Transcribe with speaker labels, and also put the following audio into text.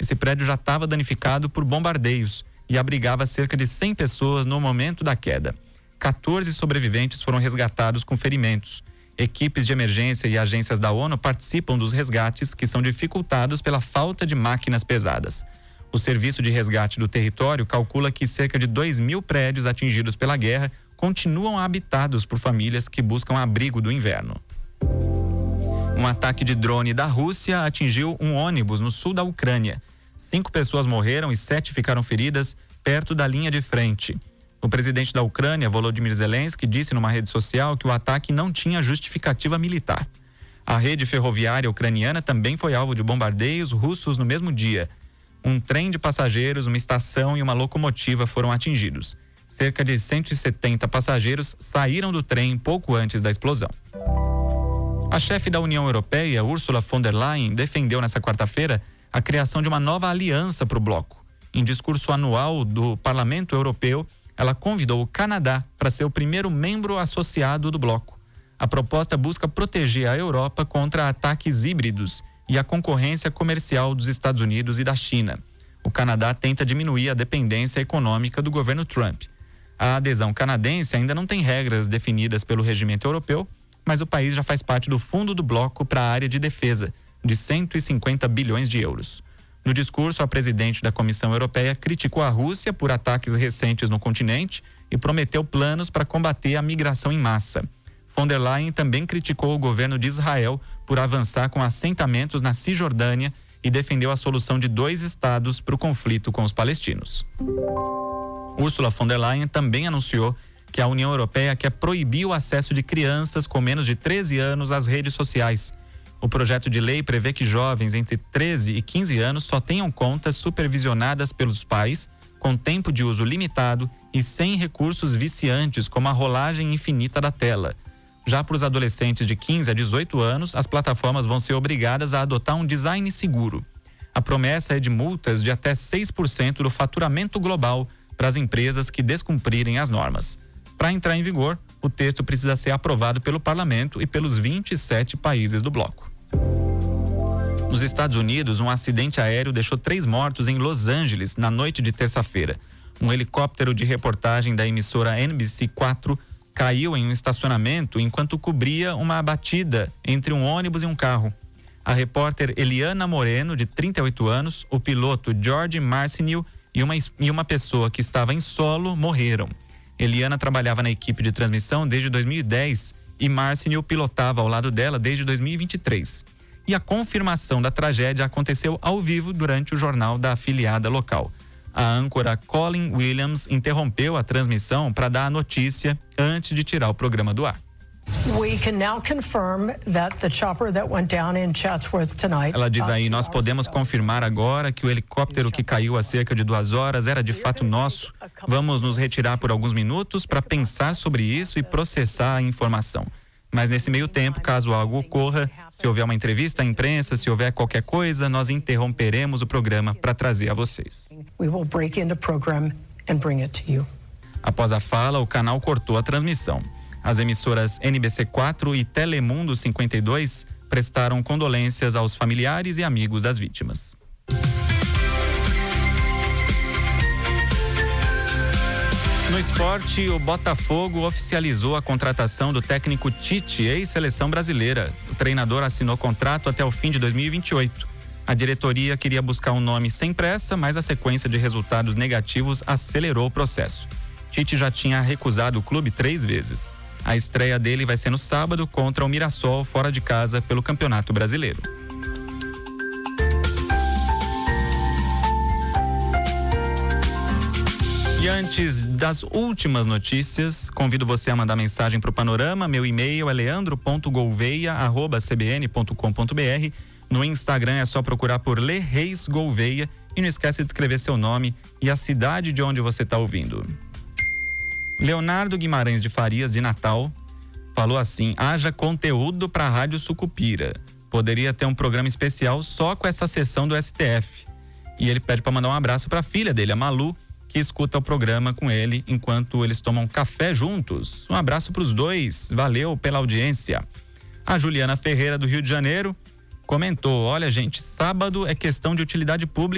Speaker 1: Esse prédio já estava danificado por bombardeios e abrigava cerca de 100 pessoas no momento da queda. 14 sobreviventes foram resgatados com ferimentos. Equipes de emergência e agências da ONU participam dos resgates, que são dificultados pela falta de máquinas pesadas. O Serviço de Resgate do Território calcula que cerca de 2.000 prédios atingidos pela guerra continuam habitados por famílias que buscam abrigo do inverno. Um ataque de drone da Rússia atingiu um ônibus no sul da Ucrânia. 5 pessoas morreram e 7 ficaram feridas perto da linha de frente. O presidente da Ucrânia, Volodymyr Zelensky, disse numa rede social que o ataque não tinha justificativa militar. A rede ferroviária ucraniana também foi alvo de bombardeios russos no mesmo dia. Um trem de passageiros, uma estação e uma locomotiva foram atingidos. Cerca de 170 passageiros saíram do trem pouco antes da explosão. A chefe da União Europeia, Ursula von der Leyen, defendeu nesta quarta-feira a criação de uma nova aliança para o bloco. Em discurso anual do Parlamento Europeu, ela convidou o Canadá para ser o primeiro membro associado do bloco. A proposta busca proteger a Europa contra ataques híbridos e a concorrência comercial dos Estados Unidos e da China. O Canadá tenta diminuir a dependência econômica do governo Trump. A adesão canadense ainda não tem regras definidas pelo regimento europeu, mas o país já faz parte do fundo do bloco para a área de defesa, de 150 bilhões de euros. No discurso, a presidente da Comissão Europeia criticou a Rússia por ataques recentes no continente e prometeu planos para combater a migração em massa. Von der Leyen também criticou o governo de Israel por avançar com assentamentos na Cisjordânia e defendeu a solução de 2 estados para o conflito com os palestinos. Ursula von der Leyen também anunciou que a União Europeia quer proibir o acesso de crianças com menos de 13 anos às redes sociais. O projeto de lei prevê que jovens entre 13 e 15 anos só tenham contas supervisionadas pelos pais, com tempo de uso limitado e sem recursos viciantes como a rolagem infinita da tela. Já para os adolescentes de 15 a 18 anos, as plataformas vão ser obrigadas a adotar um design seguro. A promessa é de multas de até 6% do faturamento global para as empresas que descumprirem as normas. Para entrar em vigor, o texto precisa ser aprovado pelo Parlamento e pelos 27 países do bloco. Nos Estados Unidos, um acidente aéreo deixou 3 mortos em Los Angeles na noite de terça-feira. Um helicóptero de reportagem da emissora NBC4 caiu em um estacionamento enquanto cobria uma batida entre um ônibus e um carro. A repórter Eliana Moreno, de 38 anos, o piloto George Marcinil e uma pessoa que estava em solo morreram. Eliana trabalhava na equipe de transmissão desde 2010 e Marcinil pilotava ao lado dela desde 2023. E a confirmação da tragédia aconteceu ao vivo durante o jornal da afiliada local. A âncora Colin Williams interrompeu a transmissão para dar a notícia antes de tirar o programa do ar. Ela diz aí, nós podemos confirmar agora que o helicóptero que caiu há cerca de 2 horas era de fato nosso. Vamos nos retirar por alguns minutos para pensar sobre isso e processar a informação. Mas nesse meio tempo, caso algo ocorra, se houver uma entrevista à imprensa, se houver qualquer coisa, nós interromperemos o programa para trazer a vocês. Após a fala, o canal cortou a transmissão. As emissoras NBC4 e Telemundo 52 prestaram condolências aos familiares e amigos das vítimas. No esporte, o Botafogo oficializou a contratação do técnico Tite, ex-seleção brasileira. O treinador assinou contrato até o fim de 2028. A diretoria queria buscar um nome sem pressa, mas a sequência de resultados negativos acelerou o processo. Tite já tinha recusado o clube 3 vezes. A estreia dele vai ser no sábado contra o Mirassol, fora de casa, pelo Campeonato Brasileiro. E antes das últimas notícias, convido você a mandar mensagem para o Panorama. Meu e-mail é leandro.gouveia@cbn.com.br. No Instagram é só procurar por Le Reis Gouveia e não esquece de escrever seu nome e a cidade de onde você está ouvindo. Leonardo Guimarães de Farias, de Natal, falou assim: haja conteúdo para a Rádio Sucupira. Poderia ter um programa especial só com essa sessão do STF. E ele pede para mandar um abraço para a filha dele, a Malu, que escuta o programa com ele enquanto eles tomam café juntos. Um abraço para os dois, valeu pela audiência. A Juliana Ferreira, do Rio de Janeiro, comentou: olha, gente, sábado é questão de utilidade pública